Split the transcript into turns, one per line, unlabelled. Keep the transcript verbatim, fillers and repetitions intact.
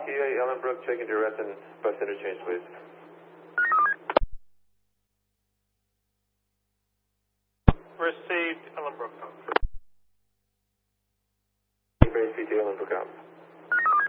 T A Ellenbrook, checking direct and bus interchange, please.
Received, Ellenbrook.
T A Ellenbrook out.